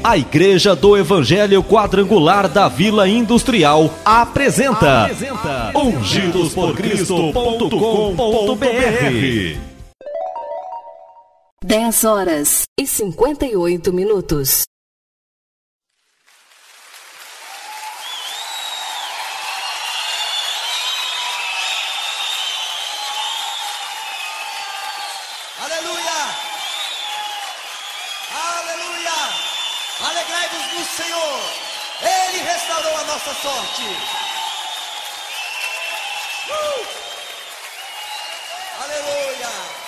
A Igreja do Evangelho Quadrangular da Vila Industrial apresenta ungidosporcristo.com.br. 10h58. Alegrai-vos no Senhor, Ele restaurou a nossa sorte. Aleluia.